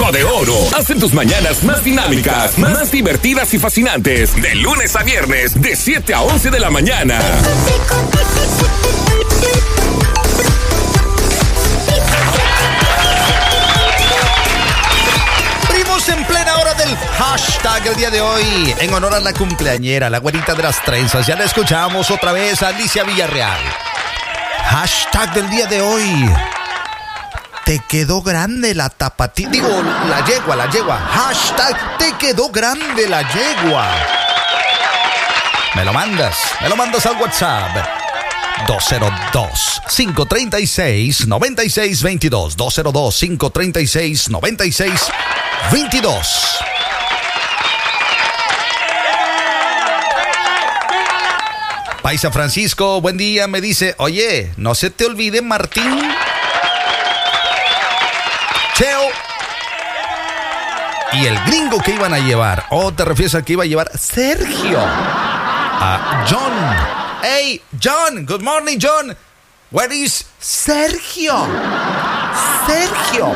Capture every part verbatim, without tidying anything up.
Broche de Oro. Hacen tus mañanas más dinámicas, más divertidas y fascinantes. De lunes a viernes, de siete a once de la mañana. Primos, en plena hora del hashtag el día de hoy, en honor a la cumpleañera, la güerita de las trenzas. Ya la escuchamos otra vez, Alicia Villarreal. Hashtag del día de hoy. Te quedó grande la tapatía. Digo, la yegua, la yegua. Hashtag te quedó grande la yegua. Me lo mandas, me lo mandas al WhatsApp. dos cero dos, cinco tres seis, nueve seis dos dos. dos cero dos, cinco tres seis, nueve seis dos dos. Paisa Francisco, buen día, me dice, oye, no se te olvide Martín Cheo y el gringo que iban a llevar. ¿O te refieres al que iba a llevar Sergio? A John. Hey, John, good morning, John. Where is Sergio? Sergio.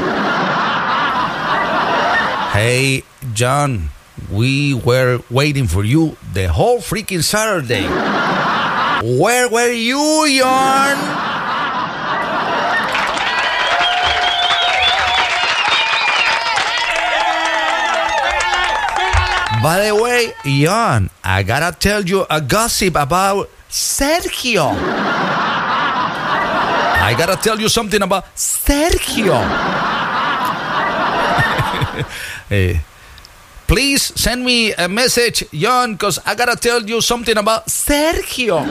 Hey, John, we were waiting for you the whole freaking Saturday. Where were you, John? By the way, John, I gotta tell you a gossip about Sergio. I gotta tell you something about Sergio. Hey, please send me a message, John, because I gotta tell you something about Sergio.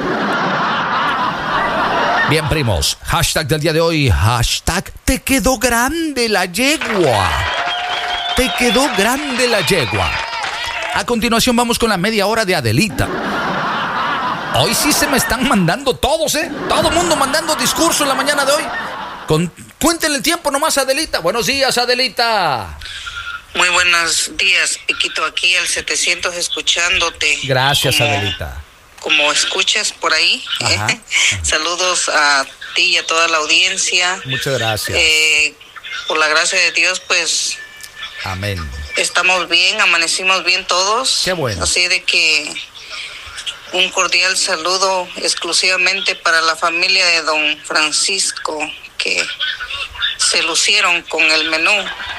Bien, primos, hashtag del día de hoy, hashtag te quedó grande la yegua. Te quedó grande la yegua. A continuación vamos con la media hora de Adelita. Hoy sí se me están mandando todos, ¿eh? Todo mundo mandando discurso en la mañana de hoy. Con, cuéntenle el tiempo nomás, Adelita. Buenos días, Adelita. Muy buenos días, Piquito, aquí al setecientos escuchándote. Gracias, como, Adelita. Como escuchas por ahí. Ajá, ¿eh? Ajá. Saludos a ti y a toda la audiencia. Muchas gracias. Eh, por la gracia de Dios, pues... Amén. Estamos bien, amanecimos bien todos. Qué bueno. Así de que un cordial saludo exclusivamente para la familia de don Francisco, que se lucieron con el menú.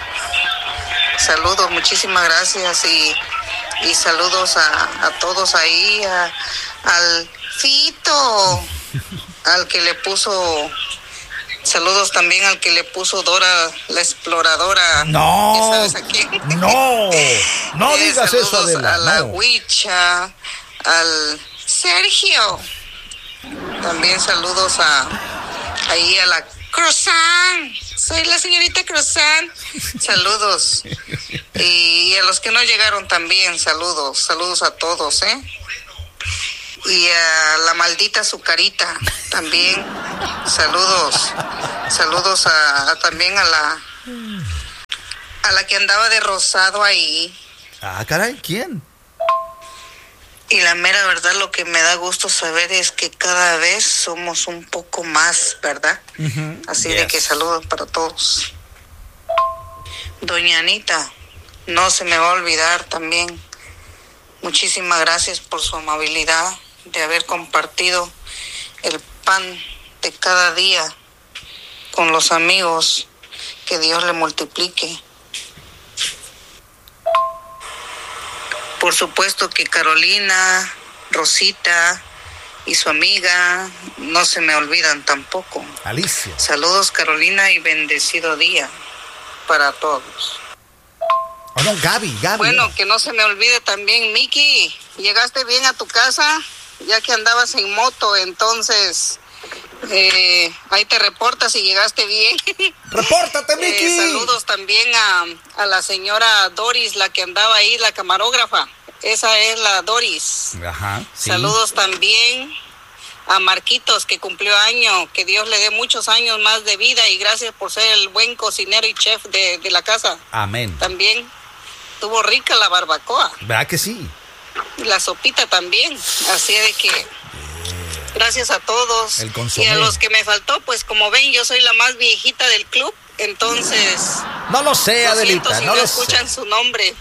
Saludos, muchísimas gracias y, y saludos a, a todos ahí, a, al Fito, al que le puso... Saludos también al que le puso Dora la exploradora. No, ¿Ya sabes a quién? no, no eh, digas eso, Adela. A la no. Huicha, al Sergio. También saludos a ahí a la Croissant. Soy la señorita Croissant. Saludos. Y a los que no llegaron también, saludos. Saludos a todos, ¿eh? Y a la maldita Azucarita también, saludos, saludos a, a también a la a la que andaba de rosado ahí. Ah, caray, ¿quién? Y la mera verdad, lo que me da gusto saber es que cada vez somos un poco más, ¿verdad? Uh-huh. Así yes. De que saludos para todos. Doña Anita, no se me va a olvidar también. Muchísimas gracias por su amabilidad de haber compartido el pan de cada día con los amigos. Que Dios le multiplique. Por supuesto que Carolina, Rosita y su amiga no se me olvidan tampoco. Alicia. Saludos, Carolina, y bendecido día para todos. Oh, no, Gaby, Gaby. Bueno, que no se me olvide también, Miki, llegaste bien a tu casa, ya que andabas en moto, entonces eh, ahí te reportas si llegaste bien. ¡Repórtate, Miki! Eh, saludos también a, a la señora Doris, la que andaba ahí, la camarógrafa. Esa es la Doris. Ajá, sí. Saludos también a Marquitos, que cumplió año, que Dios le dé muchos años más de vida y gracias por ser el buen cocinero y chef de, de la casa. Amén. También estuvo rica la barbacoa. ¿Verdad que sí? La sopita también, así de que yeah. Gracias a todos. El consomé. Y a los que me faltó, pues como ven, yo soy la más viejita del club, entonces No lo sé, lo Adelita, siento si no no lo escuchan sé. su nombre.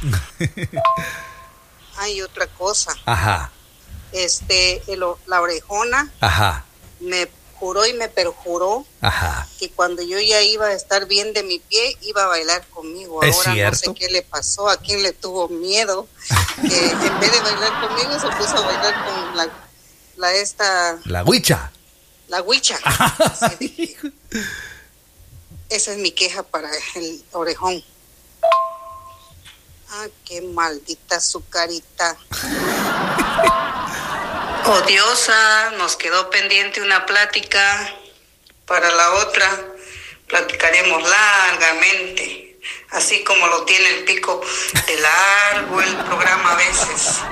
Hay otra cosa. Ajá, Este, el o- la orejona ajá, me juró y me perjuró ajá. que cuando yo ya iba a estar bien de mi pie, iba a bailar conmigo. ¿Es Ahora cierto? no sé qué le pasó, a quién le tuvo miedo, que en vez de bailar conmigo se puso a bailar con la, la esta, La huicha. la huicha. Así de que esa es mi queja para el orejón. Ah, qué maldita su carita. Odiosa, nos quedó pendiente una plática. Para la otra, platicaremos largamente, así como lo tiene el Pico de largo el programa a veces.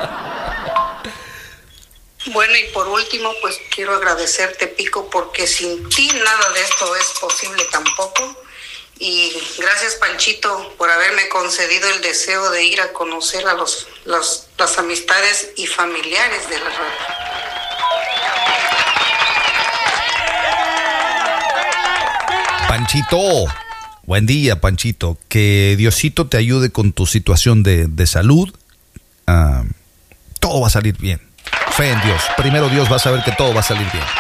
Bueno, y por último, pues quiero agradecerte, Pico, porque sin ti nada de esto es posible tampoco. Y gracias, Panchito, por haberme concedido el deseo de ir a conocer a los, los las amistades y familiares de la radio. Panchito, buen día, Panchito. Que Diosito te ayude con tu situación de, de salud. Ah, todo va a salir bien. Fe en Dios. Primero Dios va a saber que todo va a salir bien.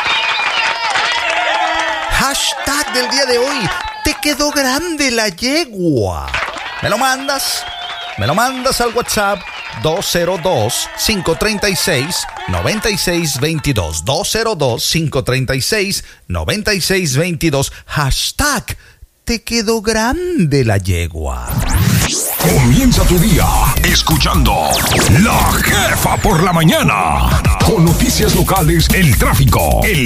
Hashtag del día de hoy. Te quedó grande la yegua. ¿Me lo mandas? Me lo mandas al WhatsApp dos cero dos, cinco tres seis, nueve seis dos dos. dos cero dos, cinco tres seis, nueve seis dos dos. Hashtag te quedó grande la yegua. Comienza tu día escuchando La Jefa por la mañana. Con noticias locales, el tráfico, el